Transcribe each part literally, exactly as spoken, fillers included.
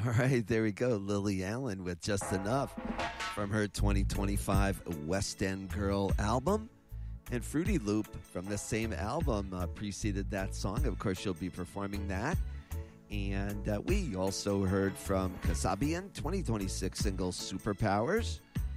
All right, there we go. Lily Allen with Just Enough from her twenty twenty-five West End Girl album. And Fruity Loop from the same album uh, preceded that song. Of course, she'll be performing that. And uh, we also heard from Kasabian, twenty twenty-six single Superpowers.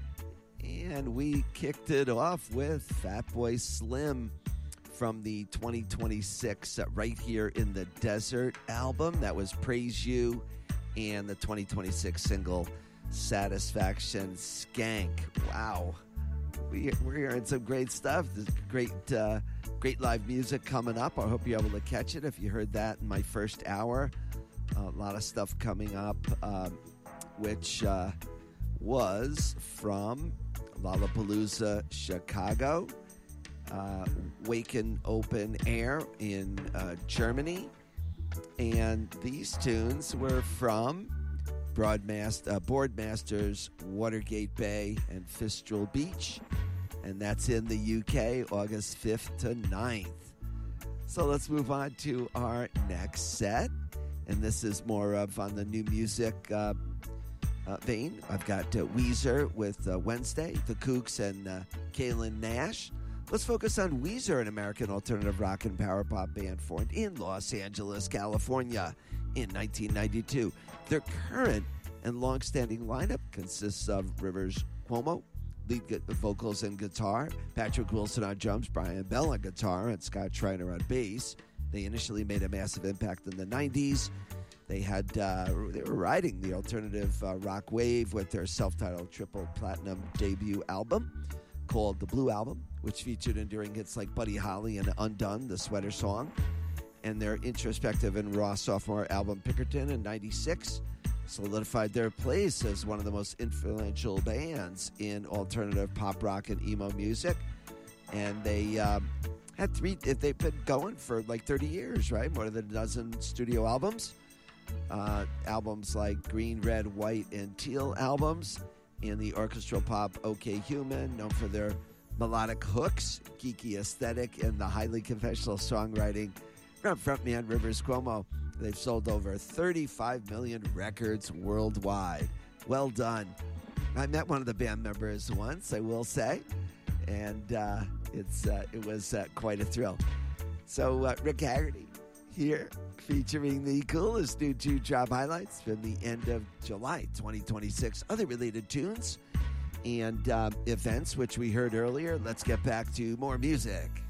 And we kicked it off with Fatboy Slim from the twenty twenty-six uh, Right Here in the Desert album. That was Praise You, and the twenty twenty-six single Satisfaction Skank. Wow. We, we're hearing some great stuff. There's great, uh, great live music coming up. I hope you're able to catch it. If you heard that in my first hour, uh, a lot of stuff coming up, um, which uh, was from Lollapalooza Chicago, uh, Waken Open Air in uh, Germany, and these tunes were from Broadmaster, uh, Boardmasters, Watergate Bay, and Fistral Beach. And that's in the U K, August fifth to ninth. So let's move on to our next set. And this is more of on the new music uh, uh, vein. I've got uh, Weezer with uh, Wednesday, The Kooks, and uh, Kaylin Nash. Let's focus on Weezer, an American alternative rock and power pop band formed in Los Angeles, California in nineteen ninety-two. Their current and long-standing lineup consists of Rivers Cuomo, lead vocals and guitar, Patrick Wilson on drums, Brian Bell on guitar, and Scott Schreiner on bass. They initially made a massive impact in the nineties. They had uh, they were riding the alternative uh, rock wave with their self-titled triple platinum debut album called The Blue Album, which featured enduring hits like Buddy Holly and Undone, the Sweater Song, and their introspective and raw sophomore album Pinkerton in ninety-six solidified their place as one of the most influential bands in alternative pop rock and emo music. And they um, had three, they've been going for like thirty years, right? More than a dozen studio albums. Uh, albums like Green, Red, White, and Teal albums, and the orchestral pop OK Human, known for their melodic hooks, geeky aesthetic, and the highly confessional songwriting from frontman Rivers Cuomo. They've sold over thirty-five million records worldwide. Well done. I met one of the band members once, I will say, and uh, it's uh, it was uh, quite a thrill. So uh, Rick Haggerty here, featuring the coolest new two drop highlights from the end of July twenty twenty-six. Other related tunes and uh, events, which we heard earlier. Let's get back to more music.